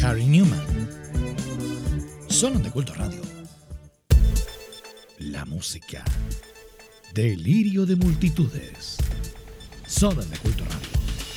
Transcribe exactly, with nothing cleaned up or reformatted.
Gary Newman. Solo en De Culto Radio. La música. Delirio de multitudes. Solo en De Culto Radio.